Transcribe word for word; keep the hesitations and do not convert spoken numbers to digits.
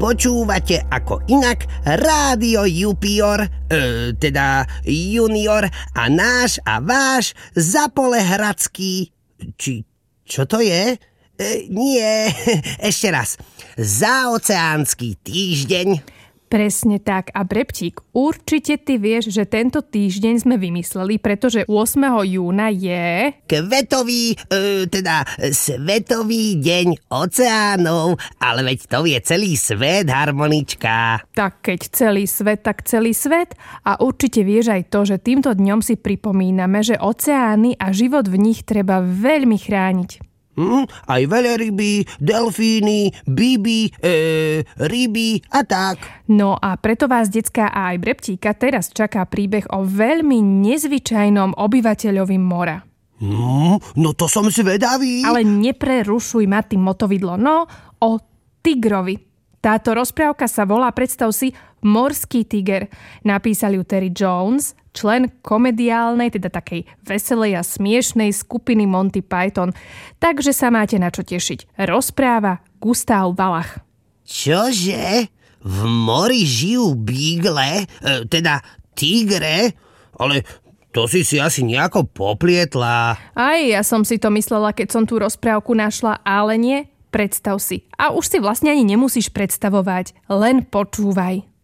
Počúvate ako inak Rádio Jupior, e, teda Junior a náš a váš Zapoľehradský... Či čo to je? E, nie, ešte raz. Zaoceánsky týždeň. Presne tak. A Brebčík, určite ty vieš, že tento týždeň sme vymysleli, pretože ôsmeho júna je... Kvetový, e, teda Svetový deň oceánov, ale veď to je celý svet, harmonička. Tak keď celý svet, tak celý svet. A určite vieš aj to, že týmto dňom si pripomíname, že oceány a život v nich treba veľmi chrániť. Hm, aj veľryby, delfíny, biby, e, ryby a tak. No a preto vás, decká a aj Brebtíka, teraz čaká príbeh o veľmi nezvyčajnom obyvateľovi mora. No, no to som zvedavý. Ale neprerušuj ma tým motovidlo. No, o tigrovi. Táto rozprávka sa volá, predstav si, Morský tiger. Napísal ju Terry Jones, člen komediálnej, teda takej veselej a smiešnej skupiny Monty Python. Takže sa máte na čo tešiť. Rozpráva Gustav Valach. Čože? V mori žijú bígle? E, teda tigre? Ale to si si asi nejako poplietla. Aj ja som si to myslela, keď som tú rozprávku našla, ale nie. Predstav si. A už si vlastne ani nemusíš predstavovať, len počúvaj.